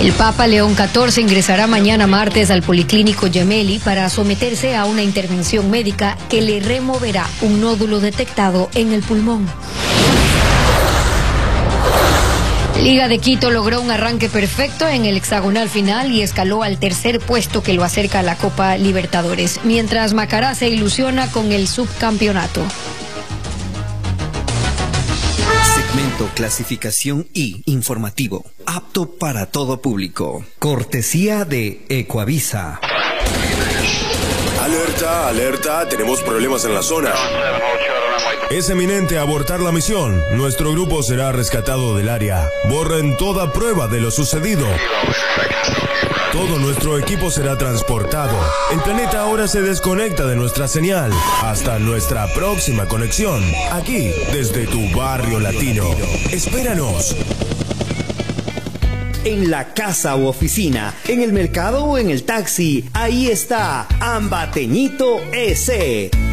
El Papa León XIV ingresará mañana martes al Policlínico Gemelli para someterse a una intervención médica que le removerá un nódulo detectado en el pulmón. Liga de Quito logró un arranque perfecto en el hexagonal final y escaló al tercer puesto que lo acerca a la Copa Libertadores, mientras Macará se ilusiona con el subcampeonato. Segmento Clasificación I informativo, apto para todo público. Cortesía de Ecoavisa. Alerta, alerta, tenemos problemas en la zona. Es eminente abortar la misión. Nuestro grupo será rescatado del área. Borren toda prueba de lo sucedido. Todo nuestro equipo será transportado. El planeta ahora se desconecta de nuestra señal. Hasta nuestra próxima conexión. Aquí, desde tu barrio latino. Espéranos. En la casa u oficina, en el mercado o en el taxi, ahí está Ambateñito S.